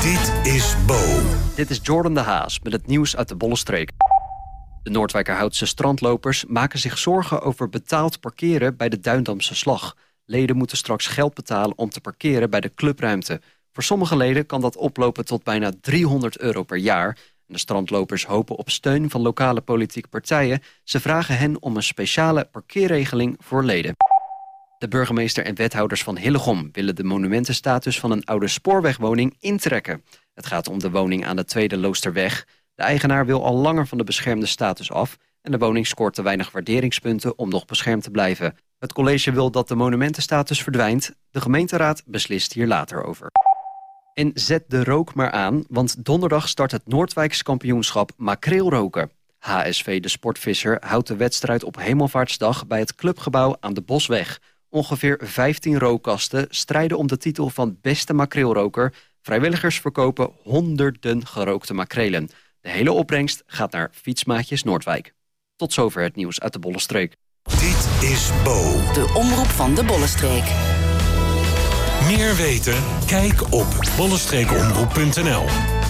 Dit is Bo. Dit is Jordan de Haas met het nieuws uit de Bollenstreek. De Noordwijkerhoutse strandlopers maken zich zorgen over betaald parkeren bij de Duindamse Slag. Leden moeten straks geld betalen om te parkeren bij de clubruimte. Voor sommige leden kan dat oplopen tot bijna €300 per jaar. En de strandlopers hopen op steun van lokale politieke partijen. Ze vragen hen om een speciale parkeerregeling voor leden. De burgemeester en wethouders van Hillegom willen de monumentenstatus van een oude spoorwegwoning intrekken. Het gaat om de woning aan de Tweede Loosterweg. De eigenaar wil al langer van de beschermde status af en de woning scoort te weinig waarderingspunten om nog beschermd te blijven. Het college wil dat de monumentenstatus verdwijnt. De gemeenteraad beslist hier later over. En zet de rook maar aan, want donderdag start het Noordwijks kampioenschap makreelroken. HSV de Sportvisser houdt de wedstrijd op Hemelvaartsdag bij het clubgebouw aan de Bosweg. Ongeveer 15 rookkasten strijden om de titel van beste makreelroker. Vrijwilligers verkopen honderden gerookte makrelen. De hele opbrengst gaat naar Fietsmaatjes Noordwijk. Tot zover het nieuws uit de Bollenstreek. Dit is Bo. De omroep van de Bollenstreek. Meer weten? Kijk op bollenstreekomroep.nl.